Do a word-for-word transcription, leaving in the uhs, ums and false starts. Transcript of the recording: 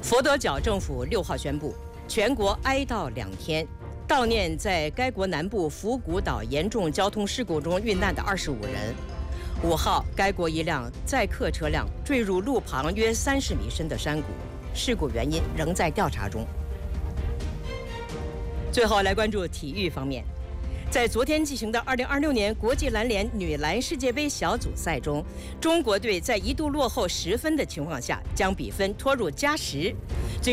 佛得角政府六号宣布，全国哀悼两天，悼念在该国南部福古岛严重交通事故中遇难的二十五人。五号，该国一辆载客车辆坠入路旁约三十米深的山谷，事故原因仍在调查中。最后来关注体育方面。 在昨天进行的二零二六年国际篮联女篮世界杯小组赛中，中国队在一度落后十分的情况下，将比分拖入加时。